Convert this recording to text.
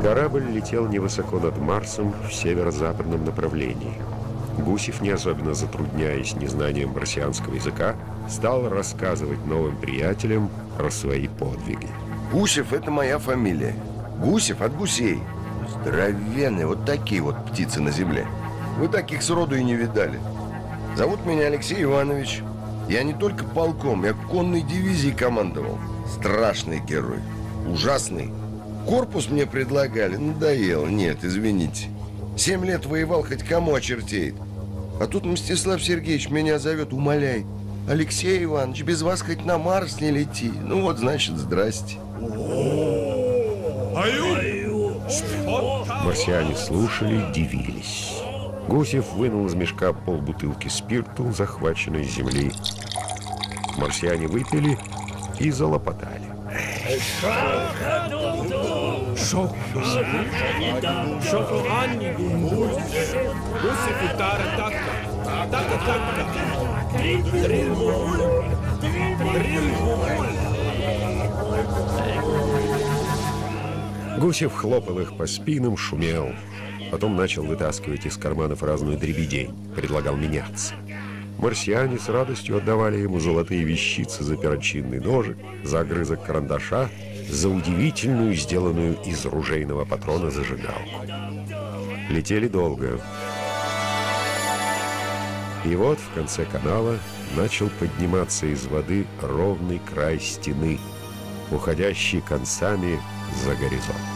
Корабль летел невысоко над Марсом в северо-западном направлении. Гусев, не особенно затрудняясь незнанием марсианского языка, стал рассказывать новым приятелям про свои подвиги. Гусев — это моя фамилия. Гусев от гусей. Здоровенные, вот такие вот птицы на земле. Вы таких сроду и не видали. Зовут меня Алексей Иванович. Я не только полком, я конной дивизией командовал. Страшный герой, ужасный. Корпус мне предлагали, надоело. Нет, извините. 7 лет воевал, хоть кому очертеет. А тут Мстислав Сергеевич меня зовет, умоляет: Алексей Иванович, без вас хоть на Марс не лети. Ну вот, значит, здрасте. Марсиане слушали, дивились. Гусев вынул из мешка полбутылки спирту, захваченной с земли. Марсиане выпили и залопотали. Гусев хлопал их по спинам, шумел. Потом начал вытаскивать из карманов разную дребедень. Предлагал меняться. Марсиане с радостью отдавали ему золотые вещицы за перочинный ножик, за огрызок карандаша, за удивительную, сделанную из ружейного патрона зажигалку. Летели долго. И вот в конце канала начал подниматься из воды ровный край стены, уходящий концами за горизонт.